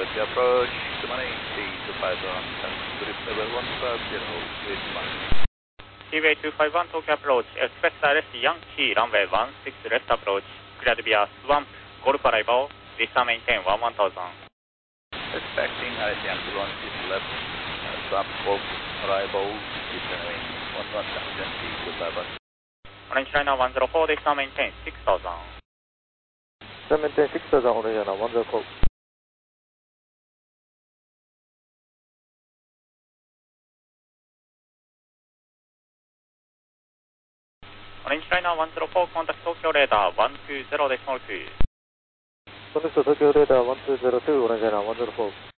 30 approach, 280 Seaway 251 Tokyo approach, expect direct Yankee runway 16 left approach, cleared via swamp, Golf arrival, visa maintain 1000. Expecting direct Yankee 16 left, swamp, Golf arrival, visa maintain 1000, Orange liner 104, visa maintain 6000. maintain 6000, orange liner 104. Orange liner 104, contact Tokyo radar 120.2. Contact Tokyo radar 1202, orange liner 104.